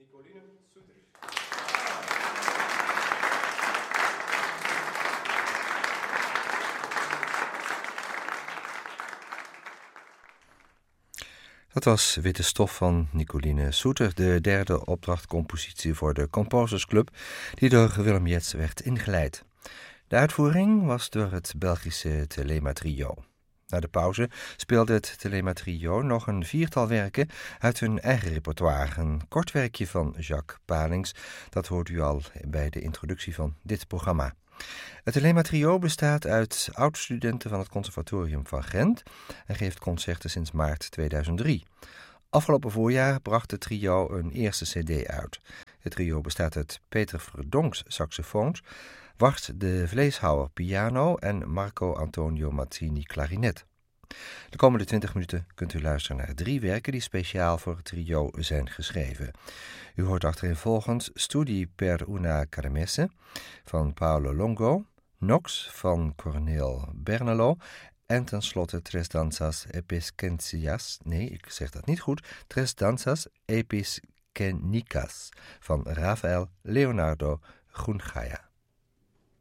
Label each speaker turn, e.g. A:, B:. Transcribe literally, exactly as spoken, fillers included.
A: Nicoline Soeter. Dat was Witte Stof van Nicoline Soeter, de derde opdrachtcompositie voor de Composers Club, die door Willem Jets werd ingeleid. De uitvoering was door het Belgische Telema Trio. Na de pauze speelde het Telema Trio nog een viertal werken uit hun eigen repertoire. Een kort werkje van Jacques Palings, dat hoort u al bij de introductie van dit programma. Het Telema Trio bestaat uit oud-studenten van het Conservatorium van Gent en geeft concerten sinds maart tweeduizend drie. Afgelopen voorjaar bracht het trio een eerste cd uit. Het trio bestaat uit Peter Verdonks saxofoons, Wart de Vleeshouwer piano en Marco Antonio Mazzini klarinet. De komende twintig minuten kunt u luisteren naar drie werken die speciaal voor het trio zijn geschreven. U hoort achtereenvolgens Studi per una kermesse van Paolo Longo, Nox van Cornel Bernalo en tenslotte Tres Danzas Episcenicas, nee, ik zeg dat niet goed, Tres Danzas Episcenicas van Rafael Leonardo Gunjaya.